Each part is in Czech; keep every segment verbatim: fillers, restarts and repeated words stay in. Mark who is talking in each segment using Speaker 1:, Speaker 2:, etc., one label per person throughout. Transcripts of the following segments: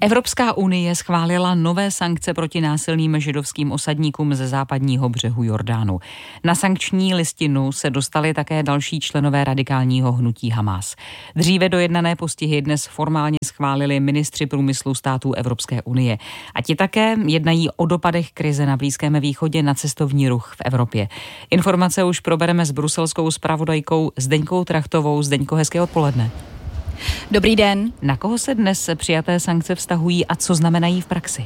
Speaker 1: Evropská unie schválila nové sankce proti násilným židovským osadníkům ze západního břehu Jordánu. Na sankční listinu se dostali také další členové radikálního hnutí Hamás. Dříve dojednané postihy dnes formálně schválili ministři průmyslu států Evropské unie. A ti také jednají o dopadech krize na Blízkém východě na cestovní ruch v Evropě. Informace už probereme s bruselskou zpravodajkou Zdeňkou Trachtovou. Zdeňko, hezké odpoledne.
Speaker 2: Dobrý den.
Speaker 1: Na koho se dnes přijaté sankce vztahují a co znamenají v praxi?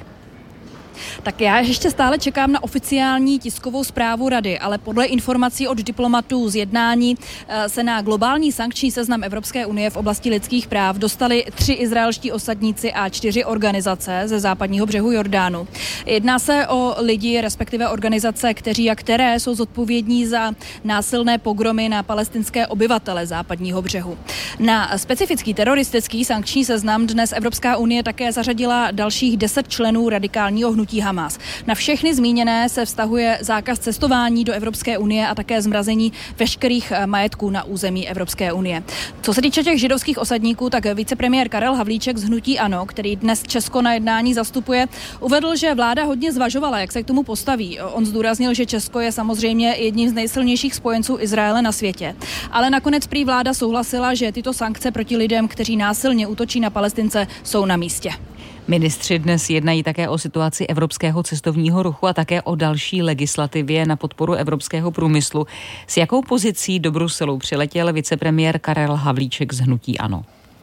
Speaker 2: Tak já ještě stále čekám na oficiální tiskovou zprávu Rady, ale podle informací od diplomatů z jednání se na globální sankční seznam Evropské unie v oblasti lidských práv dostali tři izraelští osadníci a čtyři organizace ze západního břehu Jordánu. Jedná se o lidi, respektive organizace, kteří a které jsou zodpovědní za násilné pogromy na palestinské obyvatele západního břehu. Na specifický teroristický sankční seznam dnes Evropská unie také zařadila dalších deset členů radikálního hnutí Hamás. Na všechny zmíněné se vztahuje zákaz cestování do Evropské unie a také zmrazení veškerých majetků na území Evropské unie. Co se týče těch židovských osadníků, tak vicepremiér Karel Havlíček z hnutí ANO, který dnes Česko na jednání zastupuje, uvedl, že vláda hodně zvažovala, jak se k tomu postaví. On zdůraznil, že Česko je samozřejmě jedním z nejsilnějších spojenců Izraele na světě. Ale nakonec prý vláda souhlasila, že tyto sankce proti lidem, kteří násilně útočí na Palestince, jsou na místě.
Speaker 1: Ministři dnes jednají také o situaci evropského cestovního ruchu a také o další legislativě na podporu evropského průmyslu. S jakou pozicí do Bruselu přiletěl vicepremiér Karel Havlíček z hnutí ANO?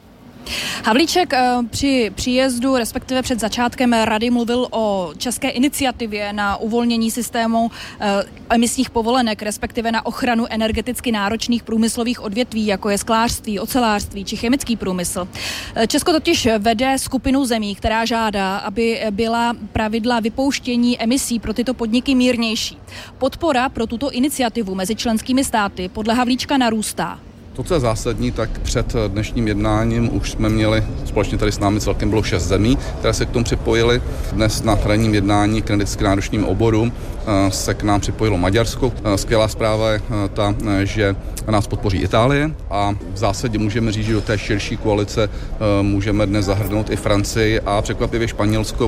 Speaker 2: Havlíček při příjezdu, respektive před začátkem rady, mluvil o české iniciativě na uvolnění systému emisních povolenek, respektive na ochranu energeticky náročných průmyslových odvětví, jako je sklářství, ocelářství či chemický průmysl. Česko totiž vede skupinu zemí, která žádá, aby byla pravidla vypouštění emisí pro tyto podniky mírnější. Podpora pro tuto iniciativu mezi členskými státy podle Havlíčka narůstá.
Speaker 3: To, co je zásadní, tak před dnešním jednáním už jsme měli, společně tady s námi celkem bylo šest zemí, které se k tomu připojily. Dnes na ranním jednání k energeticky náročným oborům se k nám připojilo Maďarsko. Skvělá zpráva je ta, že nás podpoří Itálie a v zásadě můžeme říct, že do té širší koalice můžeme dnes zahrnout i Francii a překvapivě Španělsko.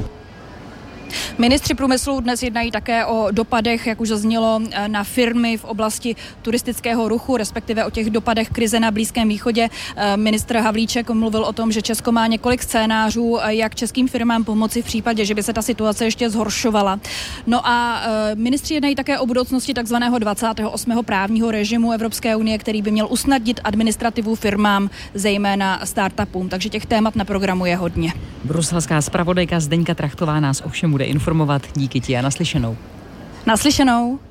Speaker 2: Ministři průmyslu dnes jednají také o dopadech, jak už zaznělo, na firmy v oblasti turistického ruchu, respektive o těch dopadech krize na Blízkém východě. Ministr Havlíček mluvil o tom, že Česko má několik scénářů, jak českým firmám pomoci v případě, že by se ta situace ještě zhoršovala. No a ministři jednají také o budoucnosti takzvaného dvacátého osmého právního režimu Evropské unie, který by měl usnadnit administrativu firmám, zejména startupům. Takže těch témat na programu je hodně.
Speaker 1: Bruselská zpravodajka Zdeňka Trachtová nás ovšem bude informovat. Díky ti a naslyšenou.
Speaker 2: Naslyšenou.